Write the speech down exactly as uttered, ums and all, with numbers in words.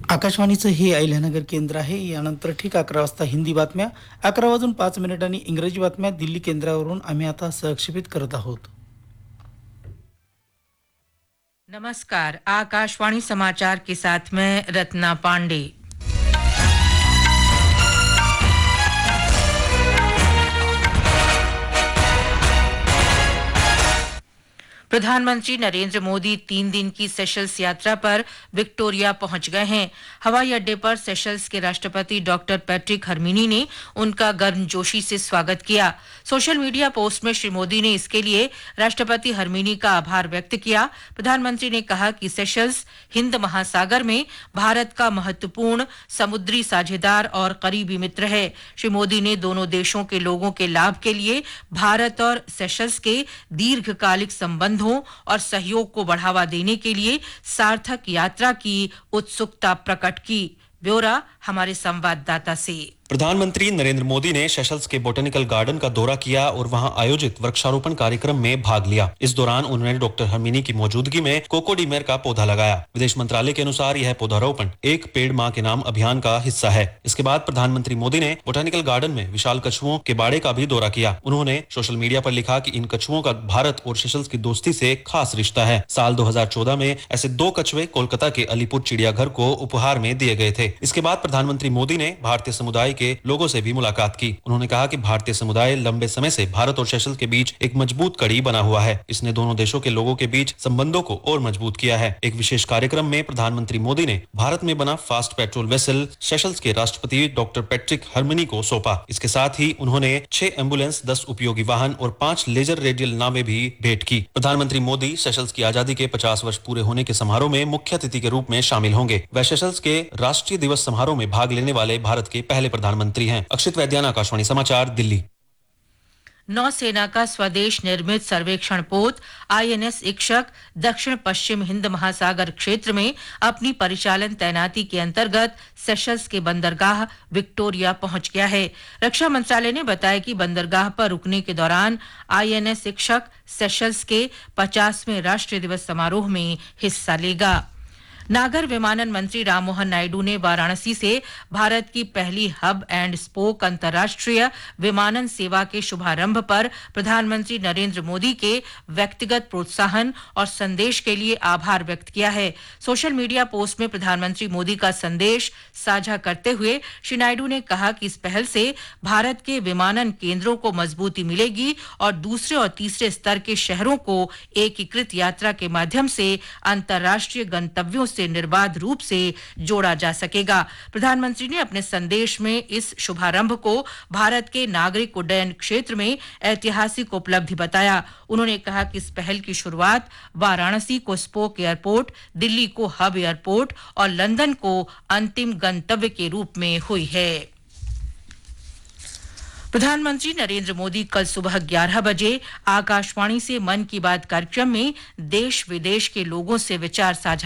आकाशवाणीचं हे अहिल्यानगर केंद्र आहे. यानंतर ठीक अकरा वाजता हिंदी बातम्या, अकरा वाजून पाच मिनिटांनी इंग्रजी बातम्या दिल्ली केंद्रावरून आम्ही आता सहक्षेपित करत आहोत. नमस्कार, आकाशवाणी समाचार के साथ मैं रत्ना पांडे। प्रधानमंत्री नरेंद्र मोदी तीन दिन की सेशल्स यात्रा पर विक्टोरिया पहुंच गए हैं। हवाई अड्डे पर सेशल्स के राष्ट्रपति डॉक्टर पैट्रिक हरमिनी ने उनका गर्मजोशी से स्वागत किया। सोशल मीडिया पोस्ट में श्री मोदी ने इसके लिए राष्ट्रपति हरमिनी का आभार व्यक्त किया। प्रधानमंत्री ने कहा कि सेशल्स हिंद महासागर में भारत का महत्वपूर्ण समुद्री साझेदार और करीबी मित्र है। श्री मोदी ने दोनों देशों के लोगों के लाभ के लिए भारत और सेशल्स के दीर्घकालिक संबंध और सहयोग को बढ़ावा देने के लिए सार्थक यात्रा की उत्सुकता प्रकट की। ब्यौरा हमारे संवाददाता से। प्रधानमंत्री नरेंद्र मोदी ने सेशल्स के बोटेनिकल गार्डन का दौरा किया और वहां आयोजित वृक्षारोपण कार्यक्रम में भाग लिया। इस दौरान उन्होंने डॉक्टर हरमिनी की मौजूदगी में कोकोडीमेर का पौधा लगाया। विदेश मंत्रालय के अनुसार यह पौधारोपण एक पेड़ मां के नाम अभियान का हिस्सा है। इसके बाद प्रधानमंत्री मोदी ने बोटेनिकल गार्डन में विशाल कछुओं के बाड़े का भी दौरा किया। उन्होंने सोशल मीडिया पर लिखा कि इन कछुओं का भारत और सेशल्स की दोस्ती से खास रिश्ता है। साल दो हजार चौदह में ऐसे दो कछुए कोलकाता के अलीपुर चिड़ियाघर को उपहार में दिए गए थे। इसके बाद प्रधानमंत्री मोदी ने भारतीय समुदाय के लोगों से भी मुलाकात की। उन्होंने कहा कि भारतीय समुदाय लंबे समय से भारत और सेशल्स के बीच एक मजबूत कड़ी बना हुआ है। इसने दोनों देशों के लोगों के बीच संबंधों को और मजबूत किया है। एक विशेष कार्यक्रम में प्रधानमंत्री मोदी ने भारत में बना फास्ट पेट्रोल वेसल सेशल्स के राष्ट्रपति डॉक्टर पैट्रिक हरमिनी को सौंपा। इसके साथ ही उन्होंने छह एम्बुलेंस, दस उपयोगी वाहन और पांच लेजर रेडियल नावें भी भेंट की। प्रधानमंत्री मोदी सेशल्स की आजादी के पचास वर्ष पूरे होने के समारोह में मुख्य अतिथि के रूप में शामिल होंगे। वह सेशल्स के राष्ट्रीय दिवस समारोह में भाग लेने वाले भारत के पहले प्रधानमंत्री हैं। अक्षित वैद्यान, आकाशवाणी समाचार, दिल्ली। नौसेना का स्वदेश निर्मित सर्वेक्षण पोत आईएनएस इक्षक दक्षिण पश्चिम हिंद महासागर क्षेत्र में अपनी परिचालन तैनाती के अंतर्गत सेशल्स के बंदरगाह विक्टोरिया पहुंच गया है। रक्षा मंत्रालय ने बताया कि बंदरगाह पर रुकने के दौरान आईएनएस इक्षक सेशल्स के पचासवें राष्ट्रीय दिवस समारोह में हिस्सा लेगा। नागर विमानन मंत्री राममोहन नायडू ने वाराणसी से भारत की पहली हब एंड स्पोक अंतर्राष्ट्रीय विमानन सेवा के शुभारंभ पर प्रधानमंत्री नरेंद्र मोदी के व्यक्तिगत प्रोत्साहन और संदेश के लिए आभार व्यक्त किया है। सोशल मीडिया पोस्ट में प्रधानमंत्री मोदी का संदेश साझा करते हुए श्री नायडू ने कहा कि इस पहल से भारत के विमानन केंद्रों को मजबूती मिलेगी और दूसरे और तीसरे स्तर के शहरों को एकीकृत यात्रा के माध्यम से अंतर्राष्ट्रीय गंतव्यों से निर्बाध रूप से जोड़ा जा सकेगा। प्रधानमंत्री ने अपने संदेश में इस शुभारंभ को भारत के नागरिक उड्डयन क्षेत्र में ऐतिहासिक उपलब्धि बताया। उन्होंने कहा कि इस पहल की शुरुआत वाराणसी को स्पोक एयरपोर्ट, दिल्ली को हब एयरपोर्ट और लंदन को अंतिम गंतव्य के रूप में हुई है। प्रधानमंत्री नरेंद्र मोदी कल सुबह ग्यारह बजे आकाशवाणी से मन की बात कार्यक्रम में देश विदेश के लोगों से विचार साझा